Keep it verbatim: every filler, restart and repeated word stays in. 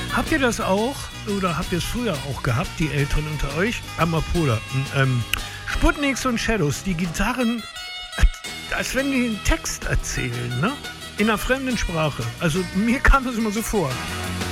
Habt ihr das auch? Oder habt ihr es früher auch gehabt, die Älteren unter euch? Amapola. Ähm, Sputniks und Shadows, die Gitarren, als wenn die einen Text erzählen, ne? In einer fremden Sprache. Also mir kam das immer so vor.